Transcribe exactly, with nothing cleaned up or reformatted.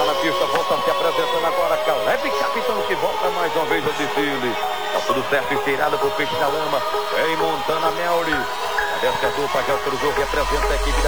na pista, volta se apresentando agora. Caleb Capitão que volta mais uma vez ao desfile. Tá tudo certo, esteirado pro peixe da lama. Vem Montana Melri. Desce a dupla, já cruzou, representa a equipe da